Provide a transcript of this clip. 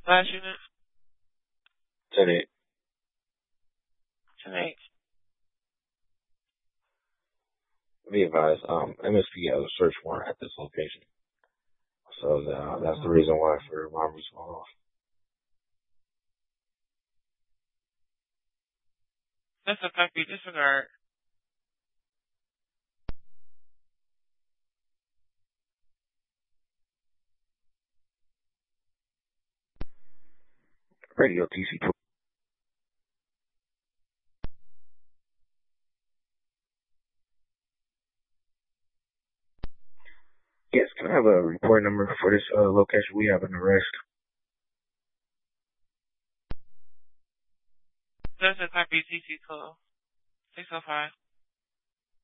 Last unit 10-8. 10-8. Be advised, MSP has a search warrant at this location. So that's the reason why for the robbery's going off. That's a copy. Disregard. Radio TC2. Yes, can I have a report number for this location? We have an arrest. That's a copy. TC 12. 605.